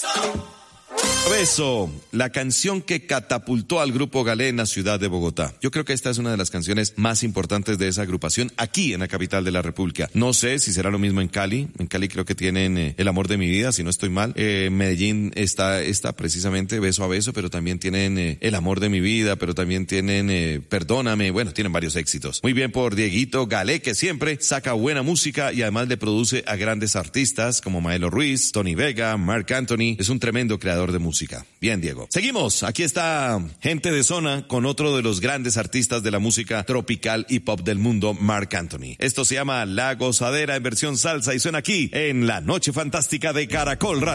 Beso, la canción que catapultó al grupo Galé en la ciudad de Bogotá. Yo creo que esta es una de las canciones más importantes de esa agrupación aquí en la capital de la República. No sé si será lo mismo en Cali. En Cali creo que tienen El amor de mi vida, si no estoy mal. Medellín está precisamente Beso a beso, pero también tienen El amor de mi vida, pero también tienen Perdóname. Bueno, tienen varios éxitos. Muy bien por Dieguito Galé, que siempre saca buena música y además le produce a grandes artistas como Maelo Ruiz, Tony Vega, Marc Anthony. Es un tremendo creador de música. Bien, Diego. Seguimos. Aquí está Gente de Zona con otro de los grandes artistas de la música tropical y pop del mundo, Marc Anthony. Esto se llama La Gozadera en versión salsa y suena aquí en La Noche Fantástica de Caracol Radio.